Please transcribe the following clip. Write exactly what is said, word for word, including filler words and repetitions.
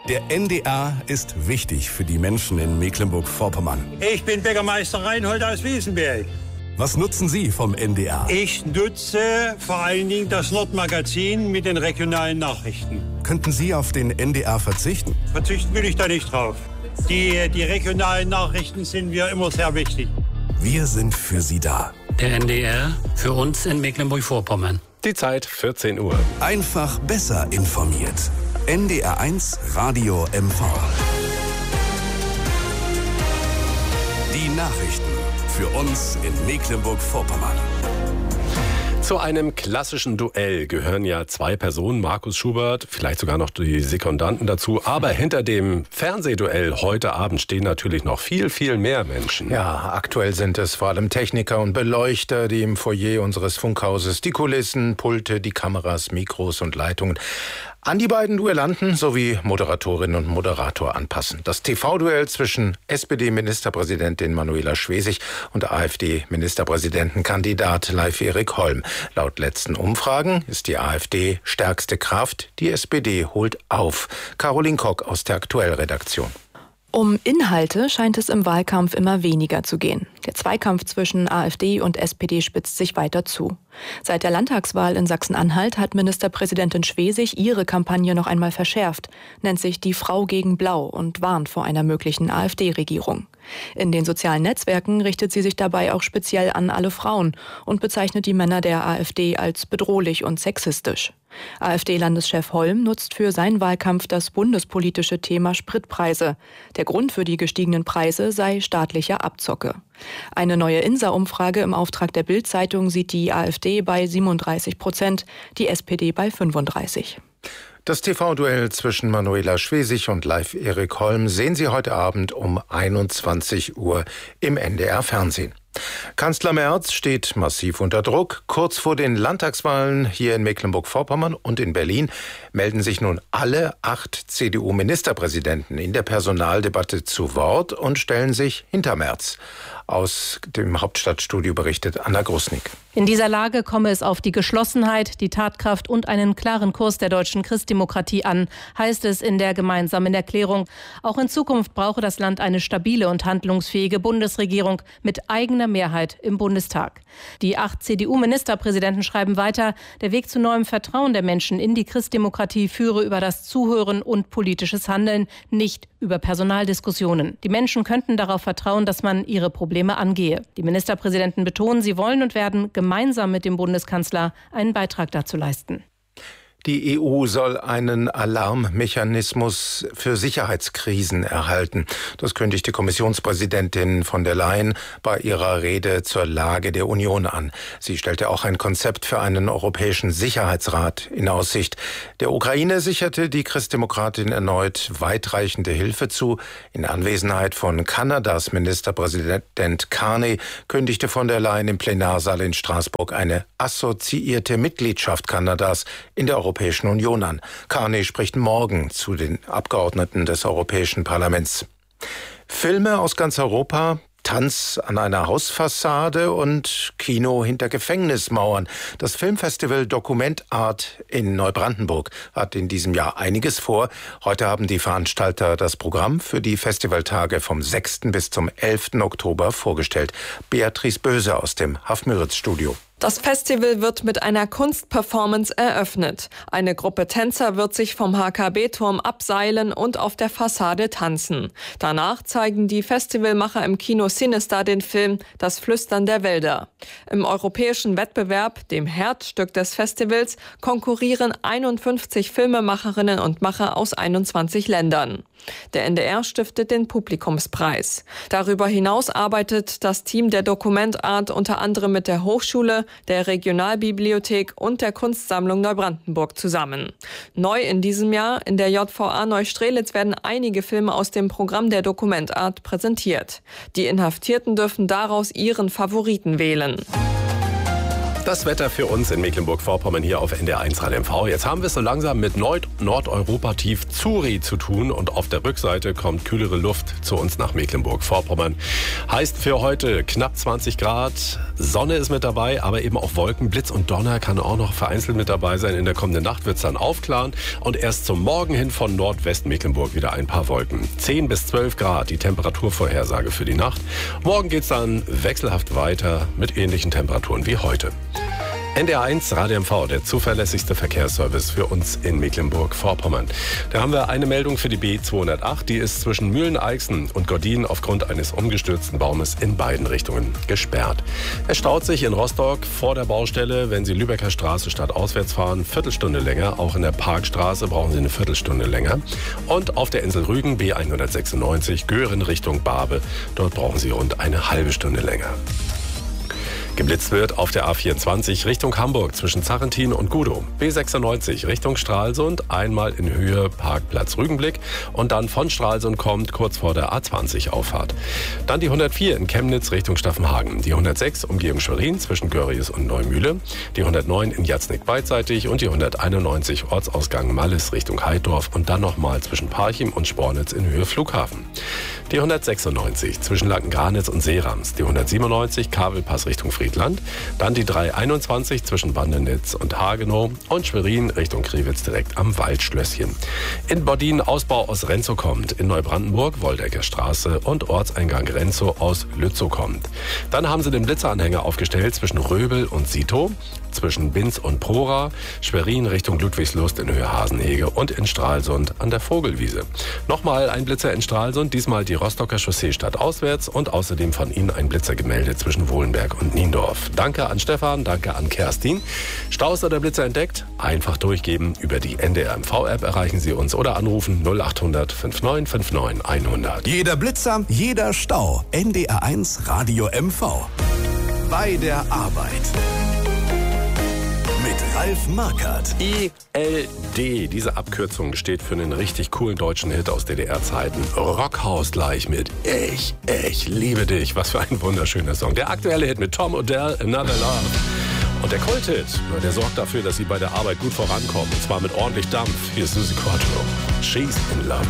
Der N D R ist wichtig für die Menschen in Mecklenburg-Vorpommern. Ich bin Bäckermeister Reinhold aus Wiesenberg. Was nutzen Sie vom N D R? Ich nutze vor allen Dingen das Nordmagazin mit den regionalen Nachrichten. Könnten Sie auf den N D R verzichten? Verzichten will ich da nicht drauf. Die, die regionalen Nachrichten sind mir immer sehr wichtig. Wir sind für Sie da. Der N D R für uns in Mecklenburg-Vorpommern. Die Zeit vierzehn Uhr. Einfach besser informiert. N D R eins Radio M V. Die Nachrichten für uns in Mecklenburg-Vorpommern. Zu einem klassischen Duell gehören ja zwei Personen, Markus Schubert, vielleicht sogar noch die Sekundanten dazu. Aber hinter dem Fernsehduell heute Abend stehen natürlich noch viel, viel mehr Menschen. Ja, aktuell sind es vor allem Techniker und Beleuchter, die im Foyer unseres Funkhauses die Kulissen, Pulte, die Kameras, Mikros und Leitungen an die beiden Duellanten sowie Moderatorinnen und Moderator anpassen. Das T V-Duell zwischen S P D-Ministerpräsidentin Manuela Schwesig und AfD-Ministerpräsidentenkandidat Leif-Erik Holm. Laut letzten Umfragen ist die AfD stärkste Kraft. Die S P D holt auf. Caroline Kock aus der Aktuell-Redaktion. Um Inhalte scheint es im Wahlkampf immer weniger zu gehen. Der Zweikampf zwischen AfD und S P D spitzt sich weiter zu. Seit der Landtagswahl in Sachsen-Anhalt hat Ministerpräsidentin Schwesig ihre Kampagne noch einmal verschärft, nennt sich die Frau gegen Blau und warnt vor einer möglichen AfD-Regierung. In den sozialen Netzwerken richtet sie sich dabei auch speziell an alle Frauen und bezeichnet die Männer der AfD als bedrohlich und sexistisch. AfD-Landeschef Holm nutzt für seinen Wahlkampf das bundespolitische Thema Spritpreise. Der Grund für die gestiegenen Preise sei staatliche Abzocke. Eine neue INSA-Umfrage im Auftrag der Bild-Zeitung sieht die AfD bei siebenunddreißig Prozent, die S P D bei fünfunddreißig. Das T V-Duell zwischen Manuela Schwesig und Leif-Erik Holm sehen Sie heute Abend um einundzwanzig Uhr im N D R-Fernsehen. Kanzler Merz steht massiv unter Druck. Kurz vor den Landtagswahlen hier in Mecklenburg-Vorpommern und in Berlin melden sich nun alle acht C D U-Ministerpräsidenten in der Personaldebatte zu Wort und stellen sich hinter Merz. Aus dem Hauptstadtstudio berichtet Anna Grusnick. In dieser Lage komme es auf die Geschlossenheit, die Tatkraft und einen klaren Kurs der deutschen Christdemokratie an, heißt es in der gemeinsamen Erklärung. Auch in Zukunft brauche das Land eine stabile und handlungsfähige Bundesregierung mit eigener Mehrheit im Bundestag. Die acht C D U-Ministerpräsidenten schreiben weiter, der Weg zu neuem Vertrauen der Menschen in die Christdemokratie führe über das Zuhören und politisches Handeln, nicht über Personaldiskussionen. Die Menschen könnten darauf vertrauen, dass man ihre Probleme angehe. Die Ministerpräsidenten betonen, sie wollen und werden gemeinsam mit dem Bundeskanzler einen Beitrag dazu leisten. Die E U soll einen Alarmmechanismus für Sicherheitskrisen erhalten. Das kündigte Kommissionspräsidentin von der Leyen bei ihrer Rede zur Lage der Union an. Sie stellte auch ein Konzept für einen europäischen Sicherheitsrat in Aussicht. Der Ukraine sicherte die Christdemokratin erneut weitreichende Hilfe zu. In Anwesenheit von Kanadas Ministerpräsident Carney kündigte von der Leyen im Plenarsaal in Straßburg eine assoziierte Mitgliedschaft Kanadas in der Europäischen Union an. Carney spricht morgen zu den Abgeordneten des Europäischen Parlaments. Filme aus ganz Europa, Tanz an einer Hausfassade und Kino hinter Gefängnismauern. Das Filmfestival Document Art in Neubrandenburg hat in diesem Jahr einiges vor. Heute haben die Veranstalter das Programm für die Festivaltage vom sechsten bis zum elften Oktober vorgestellt. Beatrice Böse aus dem Hafmüritz-Studio. Das Festival wird mit einer Kunstperformance eröffnet. Eine Gruppe Tänzer wird sich vom H K B-Turm abseilen und auf der Fassade tanzen. Danach zeigen die Festivalmacher im Kino Cinestar den Film Das Flüstern der Wälder. Im europäischen Wettbewerb, dem Herzstück des Festivals, konkurrieren einundfünfzig Filmemacherinnen und Macher aus einundzwanzig Ländern. Der N D R stiftet den Publikumspreis. Darüber hinaus arbeitet das Team der Document Art unter anderem mit der Hochschule, der Regionalbibliothek und der Kunstsammlung Neubrandenburg zusammen. Neu in diesem Jahr in der J V A Neustrelitz werden einige Filme aus dem Programm der Document Art präsentiert. Die Inhaftierten dürfen daraus ihren Favoriten wählen. Das Das Wetter für uns in Mecklenburg-Vorpommern hier auf N D R eins Radio M V. Jetzt haben wir es so langsam mit Nord- Nordeuropa-Tief Zuri zu tun und auf der Rückseite kommt kühlere Luft zu uns nach Mecklenburg-Vorpommern. Heißt für heute knapp zwanzig Grad, Sonne ist mit dabei, aber eben auch Wolken, Blitz und Donner kann auch noch vereinzelt mit dabei sein. In der kommenden Nacht wird es dann aufklaren und erst zum Morgen hin von Nordwest-Mecklenburg wieder ein paar Wolken. zehn bis zwölf Grad die Temperaturvorhersage für die Nacht. Morgen geht es dann wechselhaft weiter mit ähnlichen Temperaturen wie heute. N D R eins Radio M V, der zuverlässigste Verkehrsservice für uns in Mecklenburg-Vorpommern. Da haben wir eine Meldung für die B zweihundertacht. Die ist zwischen Mühlen-Eichsen und Gordin aufgrund eines umgestürzten Baumes in beiden Richtungen gesperrt. Es staut sich in Rostock vor der Baustelle, wenn Sie Lübecker Straße stadtauswärts fahren, Viertelstunde länger. Auch in der Parkstraße brauchen Sie eine Viertelstunde länger. Und auf der Insel Rügen B hundertsechsundneunzig, Göhren Richtung Barbe. Dort brauchen Sie rund eine halbe Stunde länger. Geblitzt wird auf der A vierundzwanzig Richtung Hamburg zwischen Zarrentin und Gudow. B sechsundneunzig Richtung Stralsund, einmal in Höhe Parkplatz Rügenblick und dann von Stralsund kommt kurz vor der A zwanzig Auffahrt. Dann die hundertvier in Chemnitz Richtung Staffenhagen, die hundertsechs Umgehung Schwerin zwischen Görries und Neumühle, die hundertneun in Jatznick beidseitig und die hunderteinundneunzig Ortsausgang Malles Richtung Heidorf und dann nochmal zwischen Parchim und Spornitz in Höhe Flughafen. Die hundertsechsundneunzig zwischen Lanken-Granitz und Seerams, die hundertsiebenundneunzig Kabelpass Richtung Friedland, dann die dreihunderteinundzwanzig zwischen Bandenitz und Hagenow und Schwerin Richtung Kriwitz direkt am Waldschlösschen. In Bordin Ausbau aus Renzow kommt, in Neubrandenburg Woldecker Straße und Ortseingang Renzow aus Lützow kommt. Dann haben sie den Blitzeranhänger aufgestellt zwischen Röbel und Sitow, zwischen Binz und Prora, Schwerin Richtung Ludwigslust in Höhe Hasenhege und in Stralsund an der Vogelwiese. Nochmal ein Blitzer in Stralsund, diesmal die Rostocker Chaussee stadtauswärts und außerdem von Ihnen ein Blitzer gemeldet zwischen Wohlenberg und Niendorf. Danke an Stefan, danke an Kerstin. Staus oder Blitzer entdeckt? Einfach durchgeben. Über die N D R M V-App erreichen Sie uns oder anrufen null acht hundert neunundfünfzig neunundfünfzig hundert. Jeder Blitzer, jeder Stau. N D R eins Radio M V. Bei der Arbeit. Mit Ralf Markert. I L D, diese Abkürzung steht für einen richtig coolen deutschen Hit aus D D R-Zeiten. Rockhaus gleich mit Ich, ich liebe dich. Was für ein wunderschöner Song. Der aktuelle Hit mit Tom Odell, Another Love. Und der Kult-Hit, der sorgt dafür, dass Sie bei der Arbeit gut vorankommen. Und zwar mit ordentlich Dampf. Hier ist Suzi Quatro. She's in Love.